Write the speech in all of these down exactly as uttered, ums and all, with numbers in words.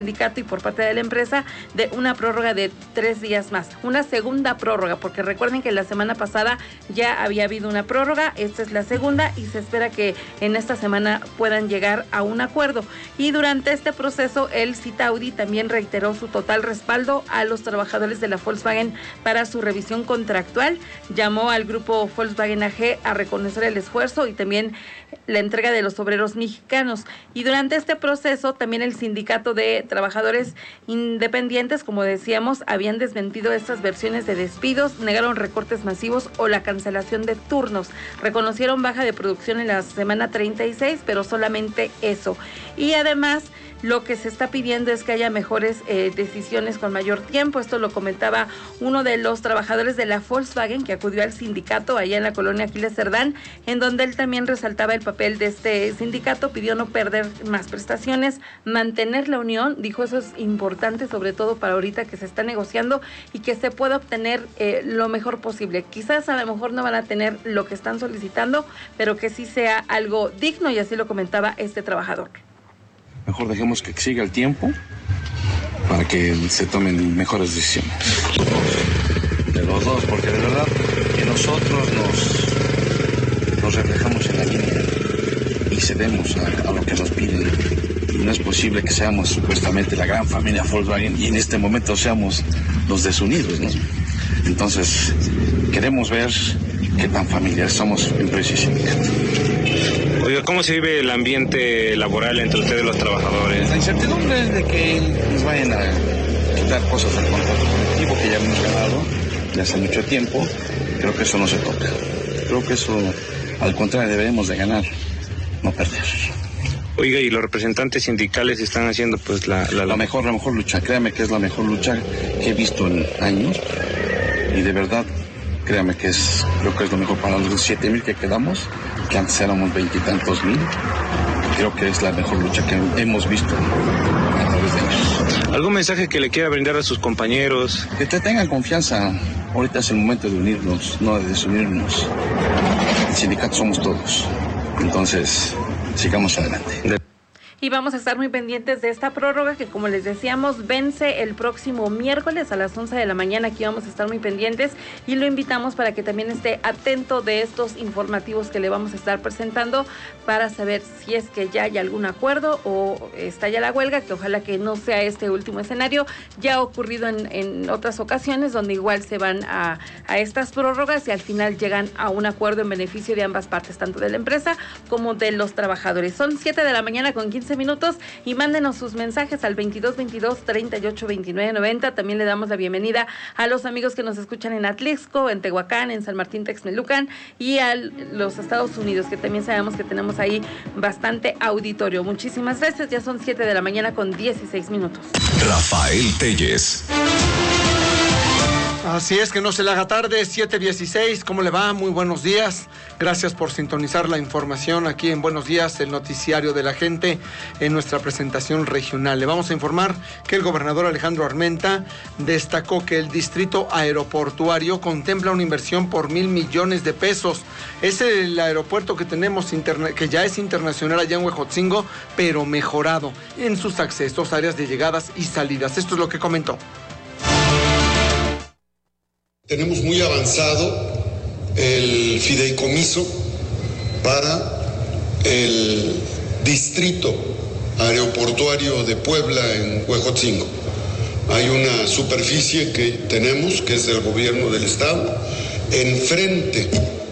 sindicato y por parte de la empresa de una prórroga de tres días más, una segunda prórroga, porque recuerden que la semana pasada ya había habido una prórroga, esta es la segunda y se espera que en esta semana puedan llegar a un acuerdo. Y durante este proceso el Citaudi también reiteró su total respaldo a los trabajadores de la Volkswagen para su revisión contractual, llamó al grupo Volkswagen A G a reconocer el esfuerzo y también la entrega de los obreros mexicanos. Y durante este proceso también el sindicato de trabajadores independientes, como decíamos, habían desmentido estas versiones de despidos, negaron recortes masivos o la cancelación de turnos. Reconocieron baja de producción en la semana treinta y seis, pero solamente eso. Y además, lo que se está pidiendo es que haya mejores eh, decisiones con mayor tiempo. Esto lo comentaba uno de los trabajadores de la Volkswagen que acudió al sindicato allá en la colonia Aquiles Cerdán, en donde él también resaltaba el papel de este sindicato, pidió no perder más prestaciones, mantener la unión, dijo eso es importante, sobre todo para ahorita que se está negociando y que se pueda obtener eh, lo mejor posible. Quizás a lo mejor no van a tener lo que están solicitando, pero que sí sea algo digno, y así lo comentaba este trabajador. Mejor dejemos que siga el tiempo para que se tomen mejores decisiones. De los dos, porque de verdad que nosotros nos, nos reflejamos en la línea y cedemos a, a lo que nos piden. Y no es posible que seamos supuestamente la gran familia Volkswagen y en este momento seamos los desunidos, ¿no? Entonces, queremos ver qué tan familiares somos empresa y sindicato. Oiga, ¿cómo se vive el ambiente laboral entre ustedes los trabajadores? La incertidumbre es de que nos vayan a quitar cosas del contrato colectivo que ya hemos ganado ya hace mucho tiempo. Creo que eso no se toca. Creo que eso, al contrario, debemos de ganar, no perder. Oiga, y los representantes sindicales están haciendo pues la... La, la mejor, la mejor lucha, créame que es la mejor lucha que he visto en años. Y de verdad, créame que es, creo que es lo mejor para los siete mil que quedamos, que antes éramos veintitantos mil. Creo que es la mejor lucha que hemos visto a través de ellos. ¿Algún mensaje que le quiera brindar a sus compañeros? Que te tengan confianza. Ahorita es el momento de unirnos, no de desunirnos. El sindicato somos todos. Entonces, sigamos adelante. De Y vamos a estar muy pendientes de esta prórroga que, como les decíamos, vence el próximo miércoles a las once de la mañana. Aquí vamos a estar muy pendientes y lo invitamos para que también esté atento de estos informativos que le vamos a estar presentando para saber si es que ya hay algún acuerdo o está ya la huelga, que ojalá que no sea este último escenario. Ya ha ocurrido en, en otras ocasiones donde igual se van a, a estas prórrogas y al final llegan a un acuerdo en beneficio de ambas partes, tanto de la empresa como de los trabajadores. Son siete de la mañana con quince minutos y mándenos sus mensajes al veintidós veintidós treinta y ocho veintinueve noventa. También le damos la bienvenida a los amigos que nos escuchan en Atlixco, en Tehuacán, en San Martín Texmelucan y a los Estados Unidos, que también sabemos que tenemos ahí bastante auditorio. Muchísimas gracias, ya son siete de la mañana con dieciséis minutos. Rafael Telles. Así es, que no se le haga tarde, siete dieciséis, ¿cómo le va? Muy buenos días, gracias por sintonizar la información aquí en Buenos Días, el noticiario de la gente, en nuestra presentación regional. Le vamos a informar que el gobernador Alejandro Armenta destacó que el distrito aeroportuario contempla una inversión por mil millones de pesos. Es el aeropuerto que tenemos, interna- que ya es internacional allá en Huejotzingo, pero mejorado en sus accesos, áreas de llegadas y salidas. Esto es lo que comentó. Tenemos muy avanzado el fideicomiso para el distrito aeroportuario de Puebla en Huejotzingo. Hay una superficie que tenemos, que es del gobierno del estado, enfrente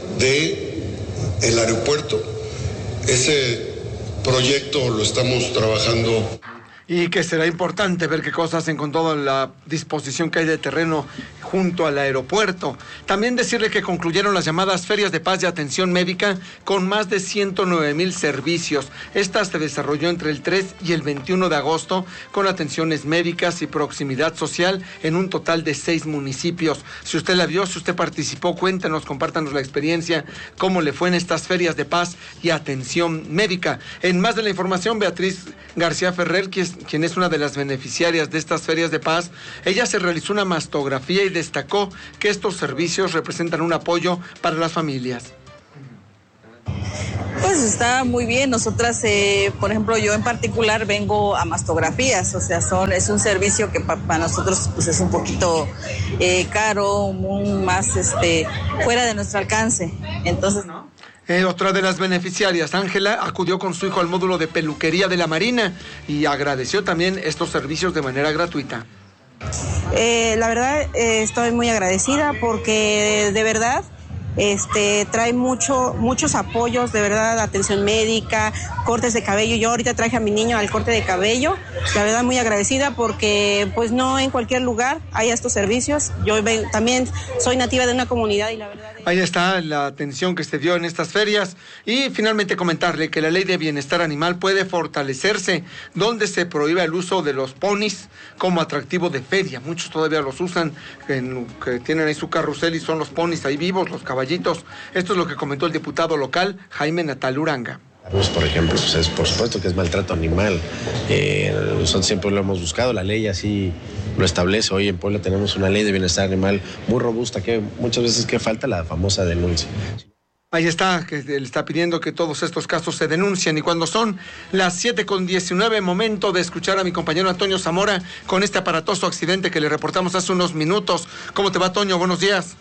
del aeropuerto. Ese proyecto lo estamos trabajando. Y que será importante ver qué cosas hacen con toda la disposición que hay de terreno junto al aeropuerto. También decirle que concluyeron las llamadas ferias de paz de atención médica con más de ciento nueve mil servicios. Esta se desarrolló entre el tres y el veintiuno de agosto con atenciones médicas y proximidad social en un total de seis municipios. Si usted la vio, si usted participó, cuéntenos, compártanos la experiencia, cómo le fue en estas ferias de paz y atención médica. En más de la información, Beatriz García Ferrer, que es quien es una de las beneficiarias de estas ferias de paz, ella se realizó una mastografía y destacó que estos servicios representan un apoyo para las familias. Pues está muy bien. Nosotras, eh, por ejemplo, yo en particular vengo a mastografías, o sea, son es un servicio que para pa nosotros pues es un poquito eh, caro, un, más este fuera de nuestro alcance. Entonces, ¿no? Eh, otra de las beneficiarias, Ángela, acudió con su hijo al módulo de peluquería de la Marina y agradeció también estos servicios de manera gratuita. Eh, la verdad, eh, estoy muy agradecida porque de verdad este trae mucho muchos apoyos, de verdad, atención médica, cortes de cabello. Yo ahorita traje a mi niño al corte de cabello, la verdad muy agradecida porque pues no en cualquier lugar hay estos servicios. Yo ven, también soy nativa de una comunidad y la verdad... Ahí está la atención que se dio en estas ferias. Y finalmente comentarle que la ley de bienestar animal puede fortalecerse donde se prohíbe el uso de los ponis como atractivo de feria. Muchos todavía los usan, en, que tienen ahí su carrusel y son los ponis ahí vivos, los caballitos. Esto es lo que comentó el diputado local Jaime Natal Uranga. Por ejemplo, pues es, por supuesto que es maltrato animal. Eh, nosotros siempre lo hemos buscado, la ley así lo establece. Hoy en Puebla tenemos una ley de bienestar animal muy robusta, que muchas veces que falta la famosa denuncia. Ahí está, que le está pidiendo que todos estos casos se denuncien. Y cuando son las siete con diecinueve, momento de escuchar a mi compañero Antonio Zamora con este aparatoso accidente que le reportamos hace unos minutos. ¿Cómo te va, Toño? Buenos días.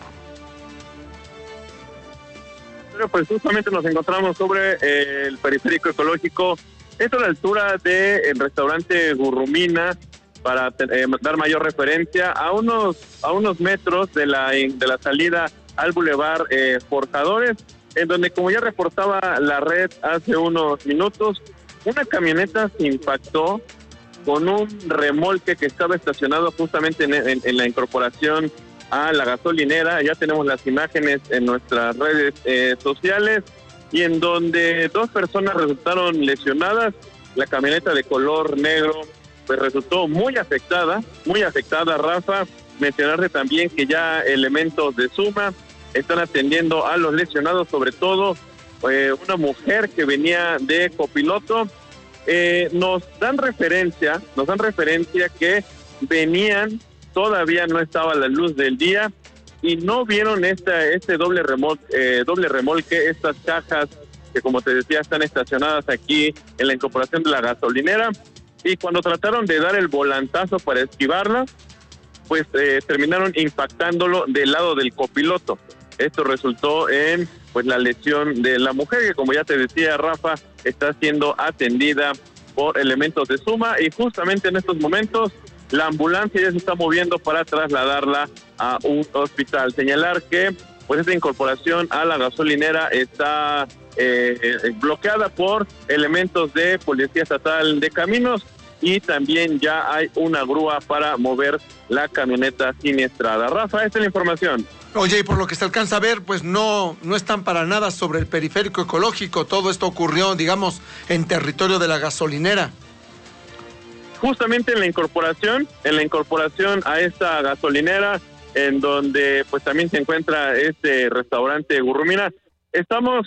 Pues justamente nos encontramos sobre eh, el periférico ecológico, esto a la altura del restaurante Gurrumina, para eh, dar mayor referencia a unos a unos metros de la de la salida al bulevar eh, Forjadores, en donde, como ya reportaba la red hace unos minutos, una camioneta se impactó con un remolque que estaba estacionado justamente en, en, en la incorporación a la gasolinera. Ya tenemos las imágenes en nuestras redes eh, sociales, y en donde dos personas resultaron lesionadas. La camioneta de color negro pues resultó muy afectada, muy afectada, Rafa. Mencionarte también que ya elementos de Suma están atendiendo a los lesionados, sobre todo eh, una mujer que venía de copiloto. Eh, nos dan referencia, nos dan referencia que venían, todavía no estaba a la luz del día y no vieron esta, este doble remolque, eh, doble remolque, estas cajas que, como te decía, están estacionadas aquí en la incorporación de la gasolinera, y cuando trataron de dar el volantazo para esquivarla, pues eh, terminaron impactándolo del lado del copiloto. Esto resultó en pues la lesión de la mujer, que, como ya te decía, Rafa, está siendo atendida por elementos de Suma, y justamente en estos momentos la ambulancia ya se está moviendo para trasladarla a un hospital. Señalar que pues esta incorporación a la gasolinera está eh, eh, bloqueada por elementos de Policía Estatal de Caminos, y también ya hay una grúa para mover la camioneta siniestrada. Rafa, esta es la información. Oye, y por lo que se alcanza a ver, pues no, no están para nada sobre el periférico ecológico. Todo esto ocurrió, digamos, en territorio de la gasolinera. Justamente en la incorporación, en la incorporación a esta gasolinera, en donde pues también se encuentra este restaurante Gurrumina. Estamos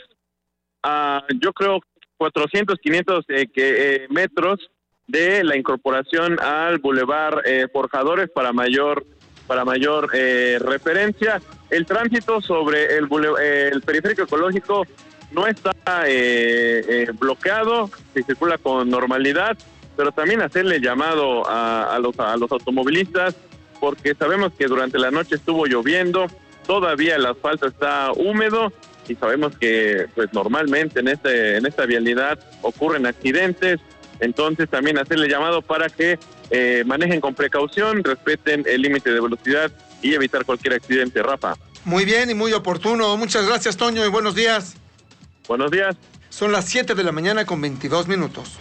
a, yo creo, cuatrocientos, quinientos eh, que, eh, metros de la incorporación al bulevar eh, Forjadores para mayor para mayor eh, referencia. El tránsito sobre el, bule, eh, el periférico ecológico no está eh, eh, bloqueado, se circula con normalidad, pero también hacerle llamado a, a, los, a los automovilistas, porque sabemos que durante la noche estuvo lloviendo, todavía el asfalto está húmedo, y sabemos que pues normalmente en este en esta vialidad ocurren accidentes. Entonces también hacerle llamado para que eh, manejen con precaución, respeten el límite de velocidad y evitar cualquier accidente, Rafa. Muy bien y muy oportuno. Muchas gracias, Toño, y buenos días. Buenos días. Son las siete de la mañana con veintidós minutos.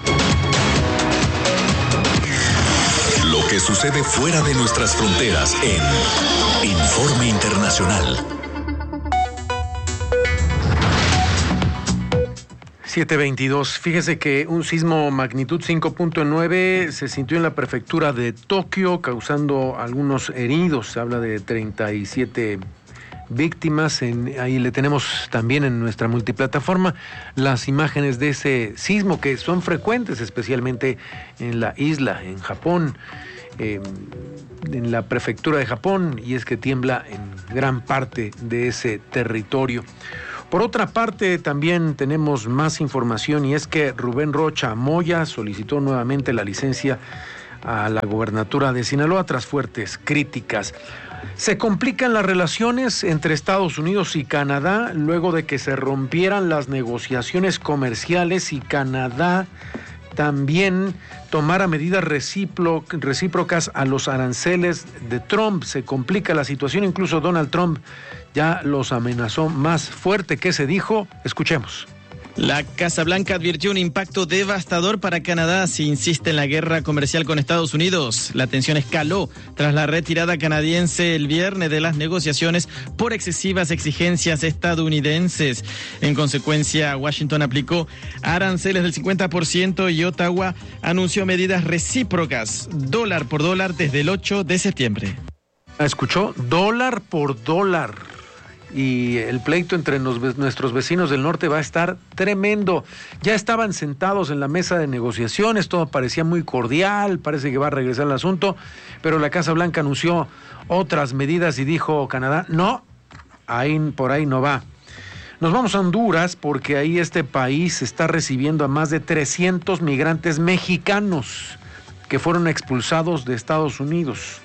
Lo que sucede fuera de nuestras fronteras en Informe Internacional. siete veintidós. Fíjese que un sismo magnitud cinco punto nueve se sintió en la prefectura de Tokio, causando algunos heridos. Se habla de treinta y siete víctimas. En, ahí le tenemos también en nuestra multiplataforma las imágenes de ese sismo, que son frecuentes, especialmente en la isla, en Japón, eh, en la prefectura de Japón, y es que tiembla en gran parte de ese territorio. Por otra parte, también tenemos más información y es que Rubén Rocha Moya solicitó nuevamente la licencia a la gobernatura de Sinaloa tras fuertes críticas. Se complican las relaciones entre Estados Unidos y Canadá luego de que se rompieran las negociaciones comerciales y Canadá también tomara medidas recípro- recíprocas a los aranceles de Trump. Se complica la situación, incluso Donald Trump ya los amenazó más fuerte. ¿Qué se dijo? Escuchemos. La Casa Blanca advirtió un impacto devastador para Canadá si insiste en la guerra comercial con Estados Unidos. La tensión escaló tras la retirada canadiense el viernes de las negociaciones por excesivas exigencias estadounidenses. En consecuencia, Washington aplicó aranceles del cincuenta por ciento y Ottawa anunció medidas recíprocas, dólar por dólar, desde el ocho de septiembre. ¿Escuchó? Dólar por dólar. Y el pleito entre nos, nuestros vecinos del norte va a estar tremendo. Ya estaban sentados en la mesa de negociaciones, todo parecía muy cordial, parece que va a regresar el asunto, pero la Casa Blanca anunció otras medidas y dijo Canadá, no, ahí, por ahí no va. Nos vamos a Honduras porque ahí este país está recibiendo a más de trescientos migrantes mexicanos que fueron expulsados de Estados Unidos.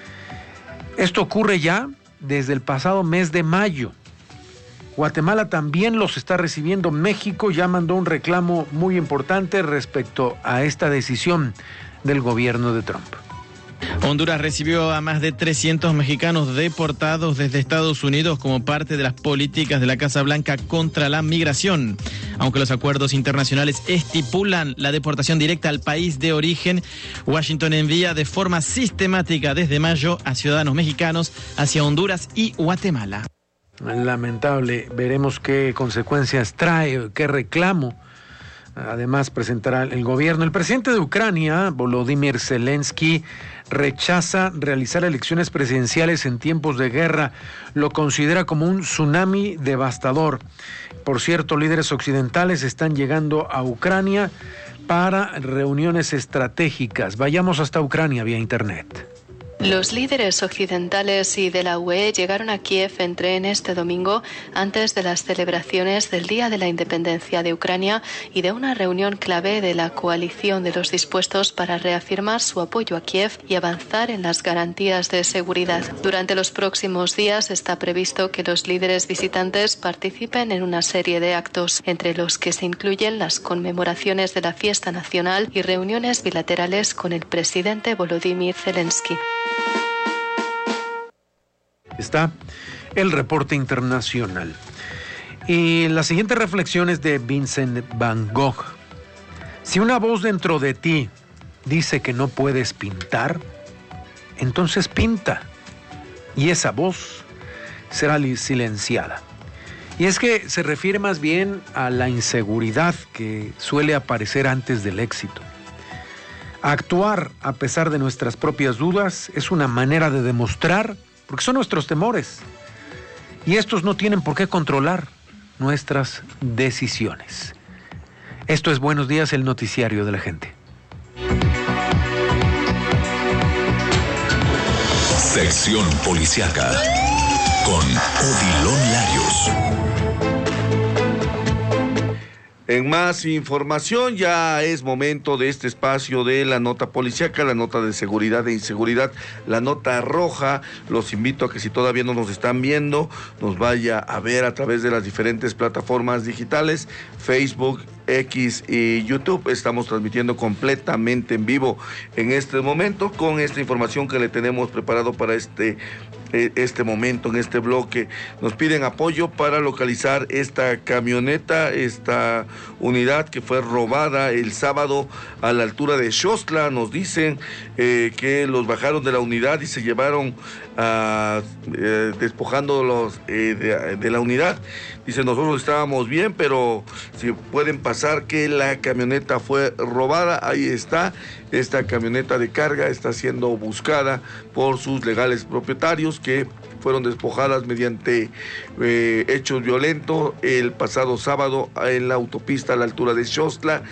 Esto ocurre ya desde el pasado mes de mayo. Guatemala también los está recibiendo. México ya mandó un reclamo muy importante respecto a esta decisión del gobierno de Trump. Honduras recibió a más de trescientos mexicanos deportados desde Estados Unidos como parte de las políticas de la Casa Blanca contra la migración. Aunque los acuerdos internacionales estipulan la deportación directa al país de origen, Washington envía de forma sistemática desde mayo a ciudadanos mexicanos hacia Honduras y Guatemala. Lamentable, veremos qué consecuencias trae, qué reclamo además presentará el gobierno. El presidente de Ucrania, Volodymyr Zelensky, rechaza realizar elecciones presidenciales en tiempos de guerra. Lo considera como un tsunami devastador. Por cierto, líderes occidentales están llegando a Ucrania para reuniones estratégicas. Vayamos hasta Ucrania vía internet. Los líderes occidentales y de la U E llegaron a Kiev en tren este domingo antes de las celebraciones del Día de la Independencia de Ucrania y de una reunión clave de la coalición de los dispuestos para reafirmar su apoyo a Kiev y avanzar en las garantías de seguridad. Durante los próximos días está previsto que los líderes visitantes participen en una serie de actos, entre los que se incluyen las conmemoraciones de la fiesta nacional y reuniones bilaterales con el presidente Volodymyr Zelensky. Está el reporte internacional. Y la siguiente reflexión es de Vincent Van Gogh. Si una voz dentro de ti dice que no puedes pintar, entonces pinta. Y esa voz será silenciada. Y es que se refiere más bien a la inseguridad que suele aparecer antes del éxito. Actuar a pesar de nuestras propias dudas es una manera de demostrar, porque son nuestros temores, y estos no tienen por qué controlar nuestras decisiones. Esto es Buenos Días, el noticiario de la gente. Sección Policiaca con Odilon Larios. En más información, ya es momento de este espacio de la nota policíaca, la nota de seguridad e inseguridad, la nota roja. Los invito a que si todavía no nos están viendo, nos vaya a ver a través de las diferentes plataformas digitales, Facebook, X y YouTube. Estamos transmitiendo completamente en vivo en este momento con esta información que le tenemos preparado para este este momento, en este bloque. Nos piden apoyo para localizar esta camioneta, esta unidad que fue robada el sábado a la altura de Xostla. Nos dicen eh, que los bajaron de la unidad y se llevaron a, eh, despojándolos eh, de, de la unidad. Dicen, nosotros estábamos bien, pero si pueden pasar que la camioneta fue robada. Ahí está, esta camioneta de carga está siendo buscada por sus legales propietarios, que fueron despojadas mediante eh, hechos violentos el pasado sábado en la autopista a la altura de Xostla.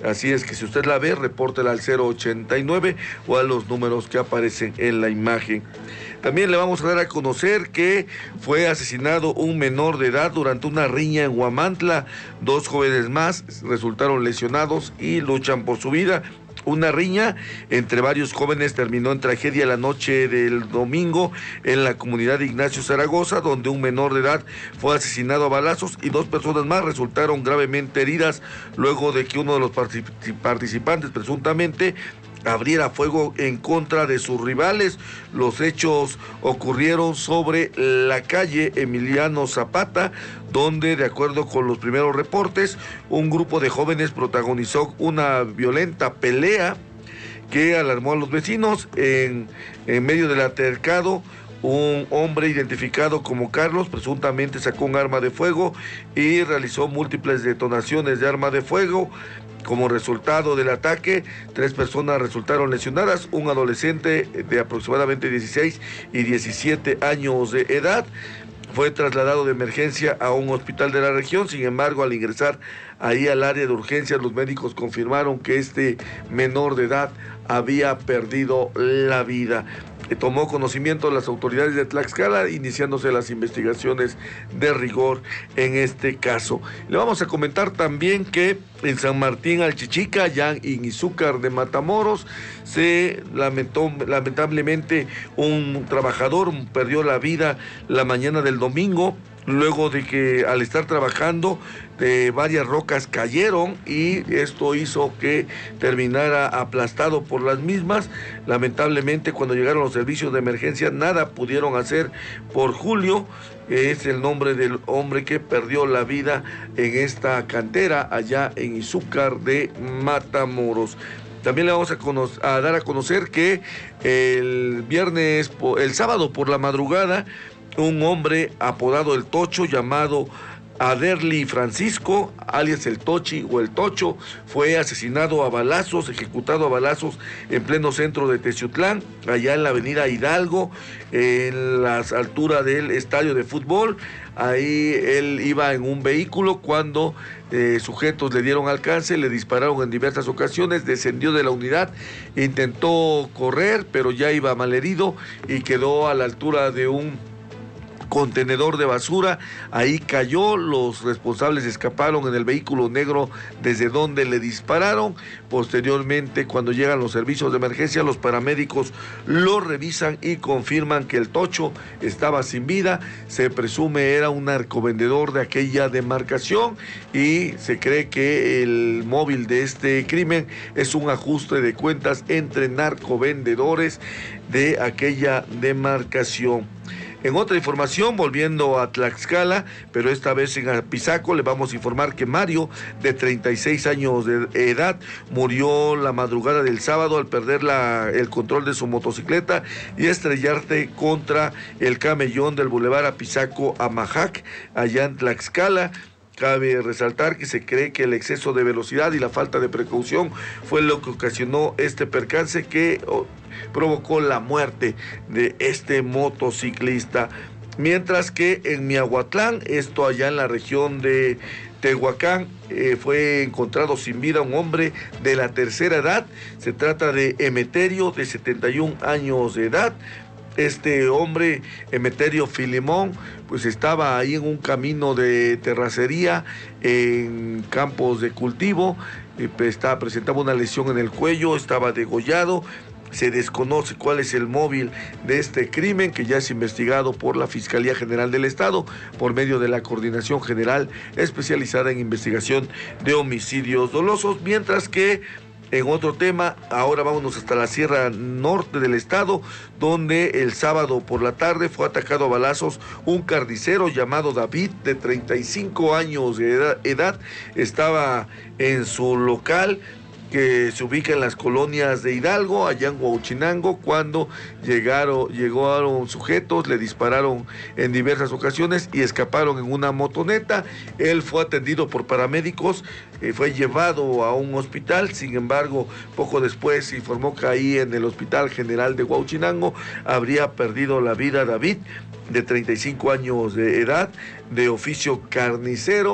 Así es que si usted la ve, repórtela al cero ochenta y nueve o a los números que aparecen en la imagen. También le vamos a dar a conocer que fue asesinado un menor de edad durante una riña en Huamantla. Dos jóvenes más resultaron lesionados y luchan por su vida. Una riña entre varios jóvenes terminó en tragedia la noche del domingo en la comunidad de Ignacio Zaragoza, donde un menor de edad fue asesinado a balazos y dos personas más resultaron gravemente heridas luego de que uno de los participantes presuntamente abriera fuego en contra de sus rivales. Los hechos ocurrieron sobre la calle Emiliano Zapata, donde, de acuerdo con los primeros reportes, un grupo de jóvenes protagonizó una violenta pelea que alarmó a los vecinos. En, en medio del altercado, un hombre identificado como Carlos presuntamente sacó un arma de fuego y realizó múltiples detonaciones de arma de fuego. Como resultado del ataque, tres personas resultaron lesionadas, un adolescente de aproximadamente dieciséis y diecisiete años de edad. Fue trasladado de emergencia a un hospital de la región. Sin embargo, al ingresar ahí al área de urgencias, los médicos confirmaron que este menor de edad había perdido la vida. Tomó conocimiento las autoridades de Tlaxcala, iniciándose las investigaciones de rigor en este caso. Le vamos a comentar también que en San Martín Alchichica, ya en Izúcar de Matamoros, se lamentó, lamentablemente un trabajador perdió la vida la mañana del domingo, luego de que al estar trabajando de varias rocas cayeron y esto hizo que terminara aplastado por las mismas. Lamentablemente, cuando llegaron los servicios de emergencia, nada pudieron hacer por Julio, es el nombre del hombre que perdió la vida en esta cantera allá en Izúcar de Matamoros. También le vamos a, conocer, a dar a conocer que el viernes, el sábado por la madrugada, un hombre apodado El Tocho, llamado Aderly Francisco, alias El Tochi o El Tocho, fue asesinado a balazos, ejecutado a balazos en pleno centro de Teciutlán, allá en la avenida Hidalgo, en las alturas del estadio de fútbol. Ahí él iba en un vehículo cuando eh, sujetos le dieron alcance, le dispararon en diversas ocasiones, descendió de la unidad, intentó correr, pero ya iba malherido y quedó a la altura de un contenedor de basura. Ahí cayó, los responsables escaparon en el vehículo negro desde donde le dispararon. Posteriormente, cuando llegan los servicios de emergencia, los paramédicos lo revisan y confirman que el Tocho estaba sin vida. Se presume era un narcovendedor de aquella demarcación y se cree que el móvil de este crimen es un ajuste de cuentas entre narcovendedores de aquella demarcación. En otra información, volviendo a Tlaxcala, pero esta vez en Apizaco, le vamos a informar que Mario, de treinta y seis años de edad, murió la madrugada del sábado al perder la, el control de su motocicleta y estrellarse contra el camellón del Boulevard Apizaco Amajac, allá en Tlaxcala. Cabe resaltar que se cree que el exceso de velocidad y la falta de precaución fue lo que ocasionó este percance que oh, provocó la muerte de este motociclista. Mientras que en Miahuatlán, esto allá en la región de Tehuacán, eh, fue encontrado sin vida un hombre de la tercera edad. Se trata de Emeterio, de setenta y un años de edad. Este hombre, Emeterio Filimón, pues estaba ahí en un camino de terracería en campos de cultivo, eh, estaba, presentaba una lesión en el cuello, estaba degollado. Se desconoce cuál es el móvil de este crimen, que ya es investigado por la Fiscalía General del Estado por medio de la Coordinación General especializada en investigación de homicidios dolosos, mientras que en otro tema, ahora vámonos hasta la Sierra Norte del estado, donde el sábado por la tarde fue atacado a balazos un carnicero llamado David, de treinta y cinco años de edad, edad. Estaba en su local que se ubica en las colonias de Hidalgo, allá en Huauchinango, cuando llegaron, llegaron sujetos, le dispararon en diversas ocasiones y escaparon en una motoneta. Él fue atendido por paramédicos, eh, fue llevado a un hospital. Sin embargo, poco después se informó que ahí en el Hospital General de Huauchinango habría perdido la vida David, de treinta y cinco años de edad, de oficio carnicero.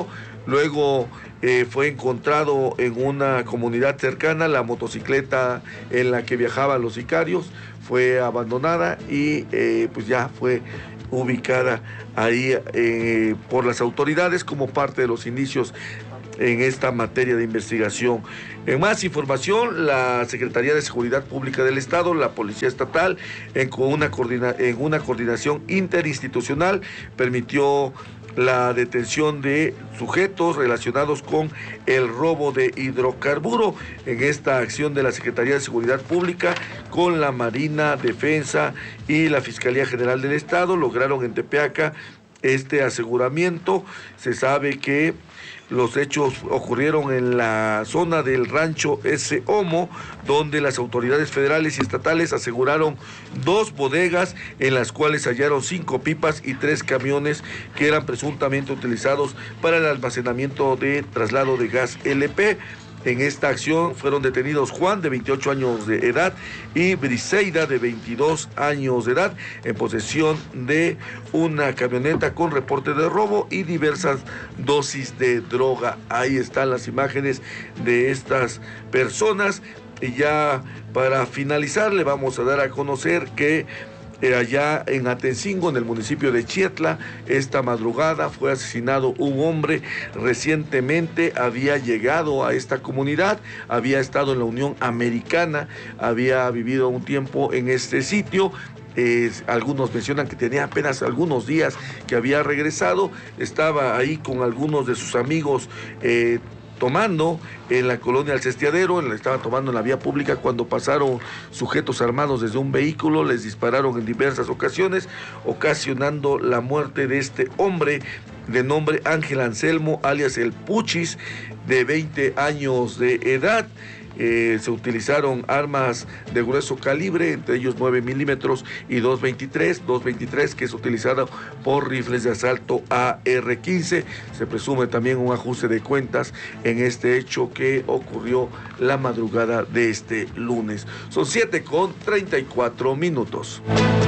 Luego eh, fue encontrado en una comunidad cercana la motocicleta en la que viajaban los sicarios, fue abandonada y eh, pues ya fue ubicada ahí eh, por las autoridades como parte de los indicios en esta materia de investigación. En más información, la Secretaría de Seguridad Pública del Estado, la Policía Estatal, en, con una, coordina, en una coordinación interinstitucional, permitió la detención de sujetos relacionados con el robo de hidrocarburo. En esta acción de la Secretaría de Seguridad Pública con la Marina, Defensa y la Fiscalía General del Estado lograron en Tepeaca este aseguramiento. Se sabe que los hechos ocurrieron en la zona del rancho S. Homo, donde las autoridades federales y estatales aseguraron dos bodegas en las cuales hallaron cinco pipas y tres camiones que eran presuntamente utilizados para el almacenamiento de traslado de gas L P. En esta acción fueron detenidos Juan, de veintiocho años de edad, y Briseida, de veintidós años de edad, en posesión de una camioneta con reporte de robo y diversas dosis de droga. Ahí están las imágenes de estas personas. Y ya para finalizar, le vamos a dar a conocer que Eh, allá en Atencingo, en el municipio de Chietla, esta madrugada fue asesinado un hombre. Recientemente había llegado a esta comunidad, había estado en la Unión Americana, había vivido un tiempo en este sitio. Eh, algunos mencionan que tenía apenas algunos días que había regresado, estaba ahí con algunos de sus amigos eh, tomando en la colonia El Cestiadero, estaban tomando en la vía pública cuando pasaron sujetos armados desde un vehículo, les dispararon en diversas ocasiones, ocasionando la muerte de este hombre de nombre Ángel Anselmo, alias El Puchis, de veinte años de edad. Eh, se utilizaron armas de grueso calibre, entre ellos nueve milímetros y dos veintitrés, dos veintitrés que es utilizado por rifles de asalto A R quince. Se presume también un ajuste de cuentas en este hecho que ocurrió la madrugada de este lunes. Son siete con treinta y cuatro minutos.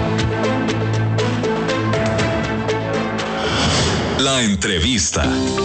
La entrevista.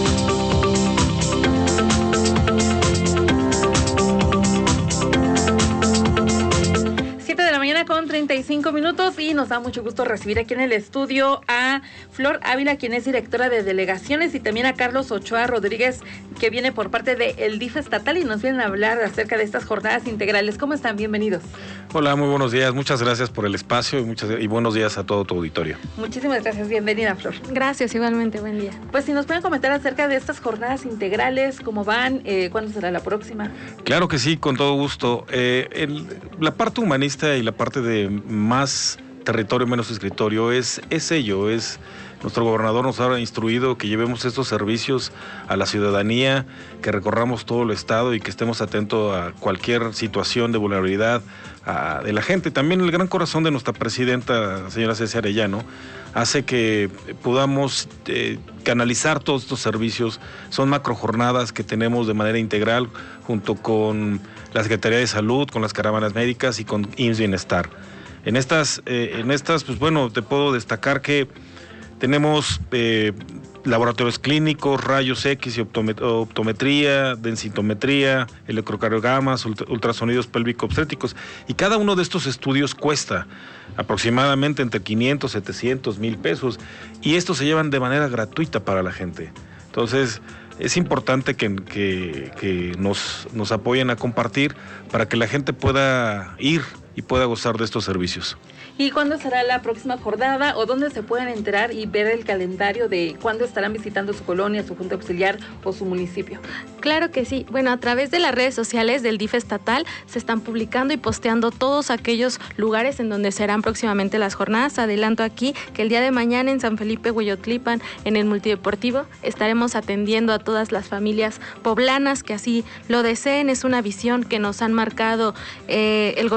Con treinta y cinco minutos y nos da mucho gusto recibir aquí en el estudio a Flor Ávila, quien es directora de delegaciones, y también a Carlos Ochoa Rodríguez, que viene por parte del D I F estatal y nos vienen a hablar acerca de estas jornadas integrales. ¿Cómo están? Bienvenidos. Hola, muy buenos días. Muchas gracias por el espacio y, muchas, y buenos días a todo tu auditorio. Muchísimas gracias. Bienvenida, Flor. Gracias, igualmente. Buen día. Pues si nos pueden comentar acerca de estas jornadas integrales, cómo van, eh, cuándo será la próxima. Claro que sí, con todo gusto. Eh, el, la parte humanista y la parte de más territorio, menos escritorio, es, es ello, es... Nuestro gobernador nos ha instruido que llevemos estos servicios a la ciudadanía, que recorramos todo el estado y que estemos atentos a cualquier situación de vulnerabilidad a, de la gente. También el gran corazón de nuestra presidenta, señora Ceci Arellano, hace que podamos eh, canalizar todos estos servicios. Son macrojornadas que tenemos de manera integral junto con la Secretaría de Salud, con las caravanas médicas y con I M S S Bienestar. En estas, eh, en estas, pues bueno, te puedo destacar que tenemos eh, laboratorios clínicos, rayos X y optometría, densitometría, electrocardiogramas, ultrasonidos pélvico-obstétricos. Y cada uno de estos estudios cuesta aproximadamente entre quinientos, setecientos, mil pesos. Y estos se llevan de manera gratuita para la gente. Entonces, es importante que, que, que nos, nos apoyen a compartir para que la gente pueda ir y pueda gozar de estos servicios. ¿Y cuándo será la próxima jornada o dónde se pueden enterar y ver el calendario de cuándo estarán visitando su colonia, su junta auxiliar o su municipio? Claro que sí. Bueno, a través de las redes sociales del D I F estatal se están publicando y posteando todos aquellos lugares en donde serán próximamente las jornadas. Adelanto aquí que el día de mañana en San Felipe Hueyotlipan, en el multideportivo, estaremos atendiendo a todas las familias poblanas que así lo deseen. Es una visión que nos han marcado eh, el gobernador Alejandro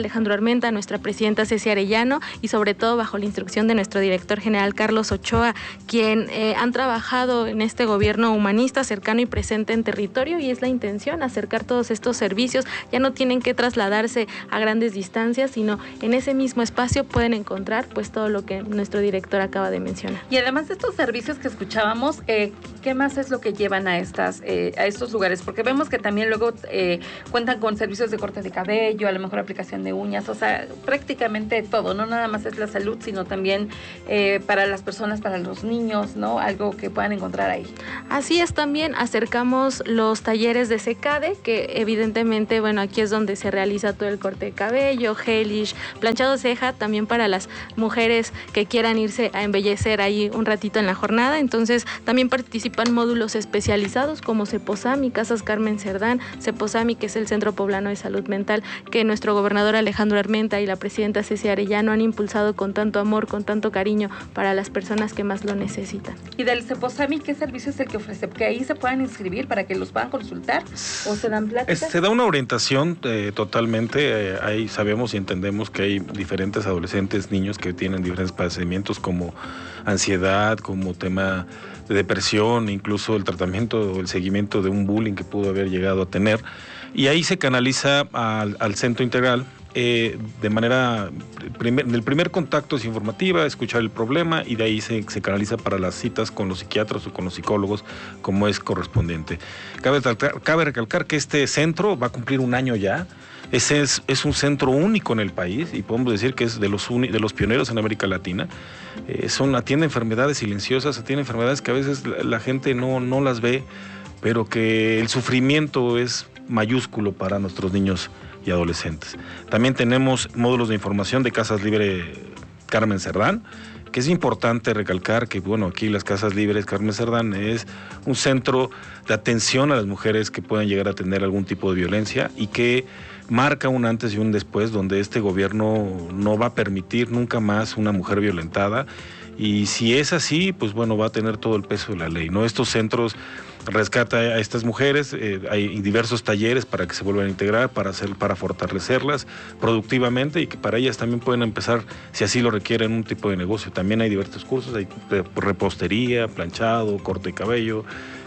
Alejandro Armenta, nuestra presidenta Ceci Arellano y sobre todo bajo la instrucción de nuestro director general Carlos Ochoa, quien eh, han trabajado en este gobierno humanista, cercano y presente en territorio, y es la intención acercar todos estos servicios. Ya no tienen que trasladarse a grandes distancias, sino en ese mismo espacio pueden encontrar pues todo lo que nuestro director acaba de mencionar. Y además de estos servicios que escuchábamos, eh, ¿qué más es lo que llevan a estas eh, a estos lugares? Porque vemos que también luego eh, cuentan con servicios de corte de cabello, a lo mejor aplicación de uñas, o sea, prácticamente todo, no nada más es la salud, sino también eh, para las personas, para los niños, ¿no? Algo que puedan encontrar ahí. Así es, también acercamos los talleres de Secade, que evidentemente, bueno, aquí es donde se realiza todo el corte de cabello, gelish, planchado ceja, también para las mujeres que quieran irse a embellecer ahí un ratito en la jornada. Entonces también participan módulos especializados como Ceposami, Casas Carmen Cerdán, Ceposami, que es el Centro Poblano de Salud Mental, que nuestro gobernador Alejandro Armenta y la presidenta Ceci Arellano han impulsado con tanto amor, con tanto cariño para las personas que más lo necesitan. ¿Y del Ceposami qué servicio es el que ofrece? ¿Que ahí se puedan inscribir para que los puedan consultar o se dan pláticas? Se da una orientación eh, totalmente, eh, ahí sabemos y entendemos que hay diferentes adolescentes, niños que tienen diferentes padecimientos como ansiedad, como tema de depresión, incluso el tratamiento o el seguimiento de un bullying que pudo haber llegado a tener, y ahí se canaliza al, al centro integral. Eh, de manera, primer, el primer contacto es informativa, escuchar el problema, y de ahí se, se canaliza para las citas con los psiquiatras o con los psicólogos como es correspondiente. Cabe, cabe recalcar que este centro va a cumplir un año ya. Ese es, es un centro único en el país y podemos decir que es de los, uni, de los pioneros en América Latina. Eh, son, atiende enfermedades silenciosas, atiende enfermedades que a veces la, la gente no, no las ve, pero que el sufrimiento es mayúsculo para nuestros niños y adolescentes. También tenemos módulos de información de Casas Libre Carmen Cerdán, que es importante recalcar que, bueno, aquí las Casas Libres Carmen Cerdán es un centro de atención a las mujeres que puedan llegar a tener algún tipo de violencia y que marca un antes y un después, donde este gobierno no va a permitir nunca más una mujer violentada, y si es así, pues bueno, va a tener todo el peso de la ley, ¿no? Estos centros rescata a estas mujeres, eh, hay diversos talleres para que se vuelvan a integrar, para hacer, para fortalecerlas productivamente, y que para ellas también pueden empezar, si así lo requieren, un tipo de negocio. También hay diversos cursos, hay repostería, planchado, corte de cabello,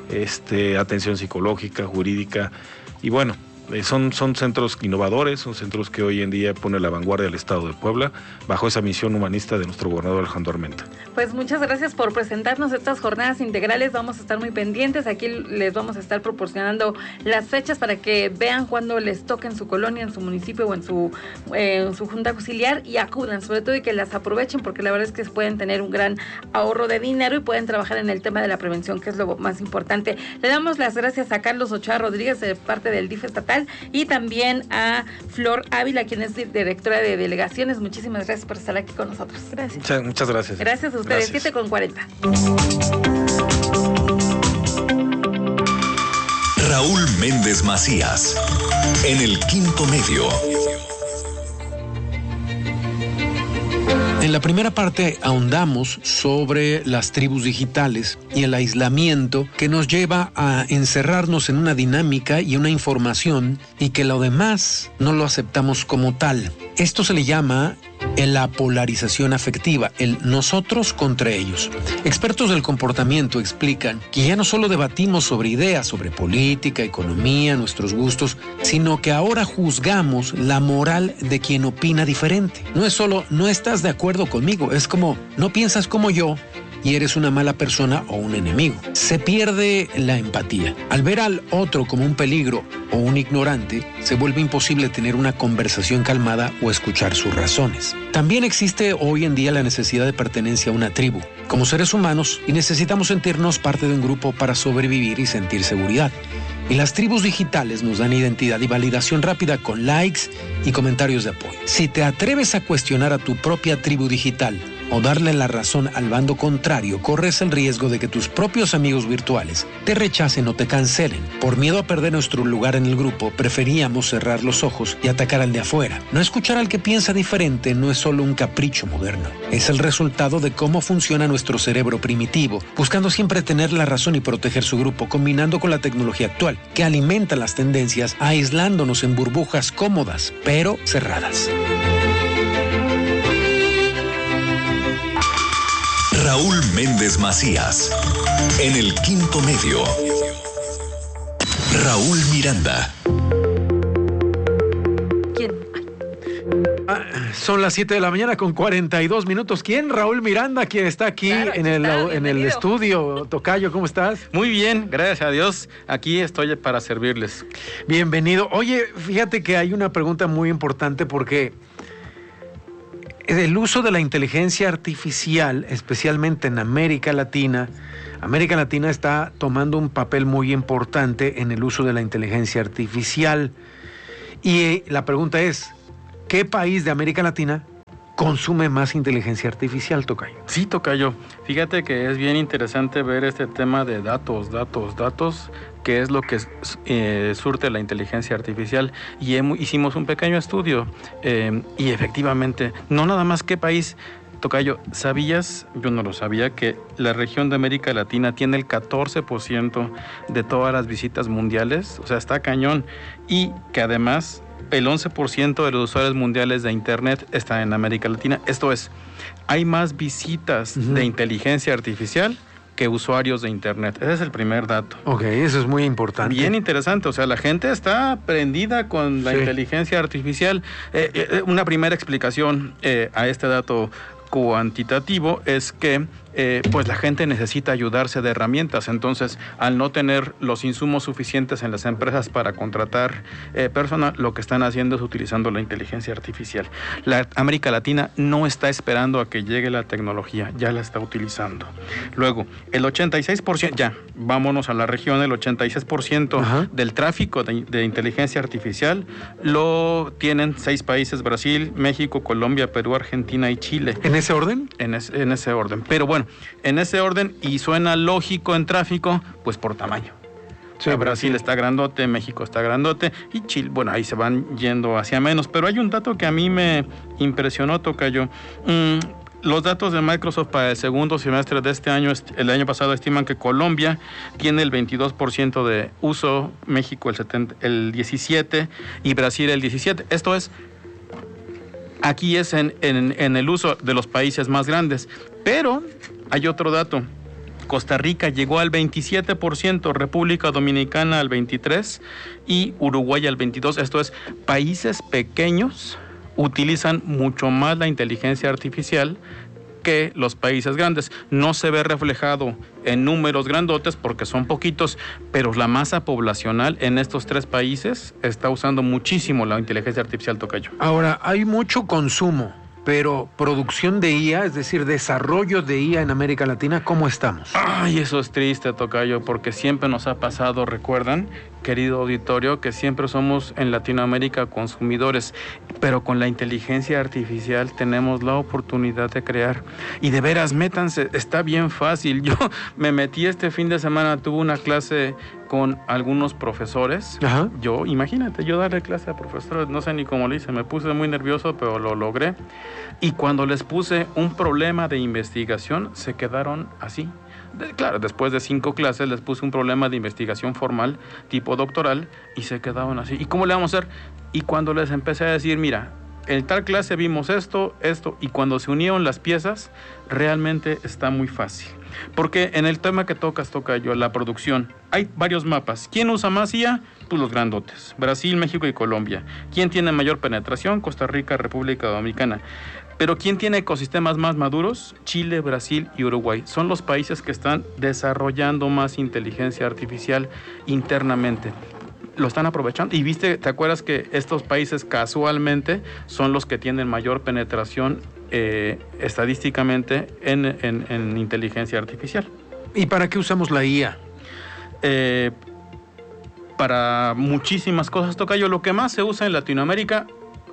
este, atención psicológica, jurídica, y bueno, Son, son centros innovadores, son centros que hoy en día pone la vanguardia del Estado de Puebla bajo esa misión humanista de nuestro gobernador Alejandro Armenta. Pues muchas gracias por presentarnos estas jornadas integrales, vamos a estar muy pendientes, aquí les vamos a estar proporcionando las fechas para que vean cuándo les toque en su colonia, en su municipio o en su, eh, en su junta auxiliar, y acudan, sobre todo, y que las aprovechen, porque la verdad es que pueden tener un gran ahorro de dinero y pueden trabajar en el tema de la prevención, que es lo más importante. Le damos las gracias a Carlos Ochoa Rodríguez, de parte del D I F estatal, y también a Flor Ávila, quien es directora de delegaciones. Muchísimas gracias por estar aquí con nosotros. Gracias. Muchas, muchas gracias. Gracias a ustedes. siete con cuarenta. Raúl Méndez Macías, en el Quinto Medio. En la primera parte ahondamos sobre las tribus digitales y el aislamiento que nos lleva a encerrarnos en una dinámica y una información, y que lo demás no lo aceptamos como tal. Esto se le llama la polarización afectiva, el nosotros contra ellos. Expertos del comportamiento explican que ya no solo debatimos sobre ideas, sobre política, economía, nuestros gustos, sino que ahora juzgamos la moral de quien opina diferente. No es solo no estás de acuerdo conmigo, es como no piensas como yo y eres una mala persona o un enemigo. Se pierde la empatía. Al ver al otro como un peligro o un ignorante, se vuelve imposible tener una conversación calmada o escuchar sus razones. También existe hoy en día la necesidad de pertenencia a una tribu. Como seres humanos, y necesitamos sentirnos parte de un grupo para sobrevivir y sentir seguridad. Y las tribus digitales nos dan identidad y validación rápida con likes y comentarios de apoyo. Si te atreves a cuestionar a tu propia tribu digital o darle la razón al bando contrario, corres el riesgo de que tus propios amigos virtuales te rechacen o te cancelen. Por miedo a perder nuestro lugar en el grupo, preferíamos cerrar los ojos y atacar al de afuera. No escuchar al que piensa diferente no es solo un capricho moderno. Es el resultado de cómo funciona nuestro cerebro primitivo, buscando siempre tener la razón y proteger su grupo, combinando con la tecnología actual, que alimenta las tendencias, aislándonos en burbujas cómodas, pero cerradas. Raúl Méndez Macías, en el quinto medio. Raúl Miranda. ¿Quién? Ah, son las siete de la mañana con cuarenta y dos minutos. ¿Quién? Raúl Miranda, quien está aquí Claro, en, el, está, en el estudio. Tocayo, ¿cómo estás? Muy bien, gracias a Dios. Aquí estoy para servirles. Bienvenido. Oye, fíjate que hay una pregunta muy importante porque el uso de la inteligencia artificial, especialmente en América Latina, América Latina está tomando un papel muy importante en el uso de la inteligencia artificial. Y la pregunta es, ¿qué país de América Latina consume más inteligencia artificial, Tocayo? Sí, Tocayo. Fíjate que es bien interesante ver este tema de datos, datos, datos, que es lo que eh, surte la inteligencia artificial. Y hemos, hicimos un pequeño estudio eh, y efectivamente, no nada más qué país. Tocayo, ¿sabías? Yo no lo sabía, que la región de América Latina tiene el catorce por ciento de todas las visitas mundiales. O sea, está cañón. Y que además el once por ciento de los usuarios mundiales de Internet está en América Latina. Esto es, hay más visitas uh-huh. de inteligencia artificial que usuarios de Internet. Ese es el primer dato. Ok, eso es muy importante. Bien interesante. O sea, la gente está prendida con la sí. inteligencia artificial. Eh, eh, una primera explicación eh, a este dato cuantitativo es que eh, pues la gente necesita ayudarse de herramientas. Entonces, al no tener los insumos suficientes en las empresas para contratar eh, personal, lo que están haciendo es utilizando la inteligencia artificial. La América Latina no está esperando a que llegue la tecnología, ya la está utilizando. Luego, el ochenta y seis por ciento, ya, vámonos a la región, el ochenta y seis por ciento Ajá. del tráfico de, de inteligencia artificial lo tienen seis países: Brasil, México, Colombia, Perú, Argentina y Chile. ¿En ese orden? En, es, en ese orden. Pero bueno, en ese orden, y suena lógico en tráfico, pues por tamaño. Sí, Brasil, Brasil está grandote, México está grandote y Chile, bueno, ahí se van yendo hacia menos. Pero hay un dato que a mí me impresionó, Tocayo. Mm, los datos de Microsoft para el segundo semestre de este año, el año pasado, estiman que Colombia tiene el veintidós por ciento de uso, México el, setenta, el diecisiete por ciento y Brasil el diecisiete por ciento. Esto es, aquí es en, en, en el uso de los países más grandes. Pero hay otro dato. Costa Rica llegó al veintisiete por ciento, República Dominicana al veintitrés por ciento y Uruguay al veintidós por ciento. Esto es, países pequeños utilizan mucho más la inteligencia artificial que los países grandes. No se ve reflejado en números grandotes porque son poquitos, pero la masa poblacional en estos tres países está usando muchísimo la inteligencia artificial, Tocayo. Ahora, hay mucho consumo, pero producción de I A, es decir, desarrollo de I A en América Latina, ¿cómo estamos? Ay, eso es triste, Tocayo, porque siempre nos ha pasado, recuerdan, querido auditorio, que siempre somos en Latinoamérica consumidores, pero con la inteligencia artificial tenemos la oportunidad de crear. Y de veras, métanse, está bien fácil. Yo me metí este fin de semana, tuve una clase con algunos profesores. Ajá. Yo, imagínate, yo darle clase a profesores, no sé ni cómo lo hice, me puse muy nervioso, pero lo logré. Y cuando les puse un problema de investigación, se quedaron así. De, claro, después de cinco clases les puse un problema de investigación formal, tipo doctoral, y se quedaron así. ¿Y cómo le vamos a hacer? Y cuando les empecé a decir, mira, en tal clase vimos esto, esto, y cuando se unieron las piezas, realmente está muy fácil. Porque en el tema que tocas, Tocayo, la producción, hay varios mapas. ¿Quién usa más I A? Pues los grandotes. Brasil, México y Colombia. ¿Quién tiene mayor penetración? Costa Rica, República Dominicana. Pero ¿quién tiene ecosistemas más maduros? Chile, Brasil y Uruguay. Son los países que están desarrollando más inteligencia artificial internamente. Lo están aprovechando. Y viste, ¿te acuerdas que estos países casualmente son los que tienen mayor penetración eh, estadísticamente en, en, en inteligencia artificial? ¿Y para qué usamos la I A? Eh, para muchísimas cosas, Tocayo. Lo que más se usa en Latinoamérica,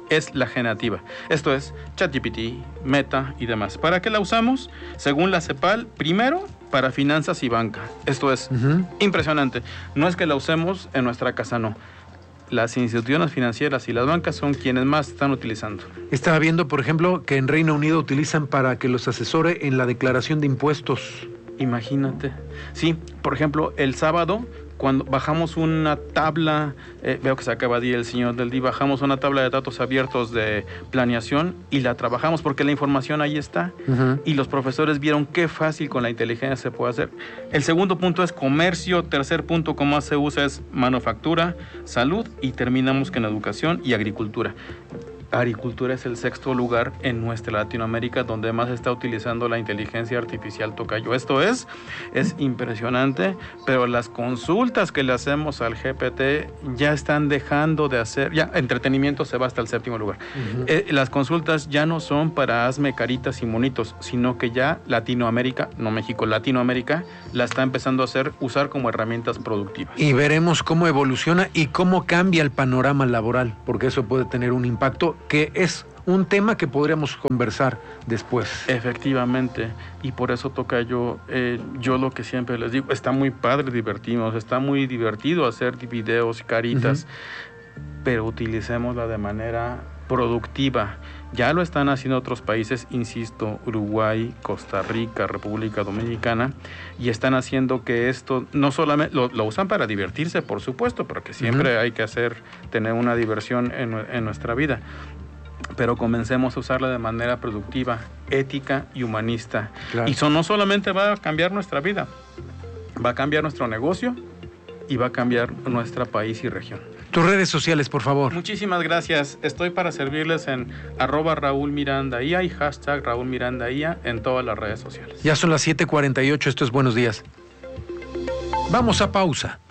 es la generativa. Esto es ChatGPT, Meta y demás. ¿Para qué la usamos? Según la CEPAL, primero para finanzas y banca. Esto es uh-huh. impresionante. No es que la usemos en nuestra casa, no. Las instituciones financieras y las bancas son quienes más están utilizando. Estaba viendo, por ejemplo, que en Reino Unido utilizan para que los asesore en la declaración de impuestos. Imagínate. Sí, por ejemplo, el sábado, cuando bajamos una tabla, eh, veo que se acaba de ir el señor del D I, bajamos una tabla de datos abiertos de planeación y la trabajamos porque la información ahí está. Uh-huh. Y los profesores vieron qué fácil con la inteligencia se puede hacer. El segundo punto es comercio, tercer punto como más se usa es manufactura, salud y terminamos con educación y agricultura. Agricultura es el sexto lugar en nuestra Latinoamérica donde más se está utilizando la inteligencia artificial, tocayo. Esto es, es impresionante, pero las consultas que le hacemos al G P T ya están dejando de hacer, ya entretenimiento se va hasta el séptimo lugar. Uh-huh. Eh, las consultas ya no son para hazme caritas y monitos, sino que ya Latinoamérica, no México, Latinoamérica, la está empezando a hacer, usar como herramientas productivas. Y veremos cómo evoluciona y cómo cambia el panorama laboral, porque eso puede tener un impacto que es un tema que podríamos conversar después. Efectivamente, y por eso toca yo, eh, yo lo que siempre les digo, está muy padre divertirnos, está muy divertido hacer videos, caritas, uh-huh. pero utilicémosla de manera productiva. Ya lo están haciendo otros países, insisto, Uruguay, Costa Rica, República Dominicana, y están haciendo que esto, no solamente, lo, lo usan para divertirse, por supuesto, pero que siempre uh-huh. hay que hacer, tener una diversión en, en nuestra vida. Pero comencemos a usarla de manera productiva, ética y humanista. Claro. Y eso no solamente va a cambiar nuestra vida, va a cambiar nuestro negocio y va a cambiar nuestro país y región. Tus redes sociales, por favor. Muchísimas gracias. Estoy para servirles en arroba Raúl Miranda I A y hashtag Raúl Miranda I A en todas las redes sociales. Ya son las siete cuarenta y ocho, esto es Buenos Días. Vamos a pausa.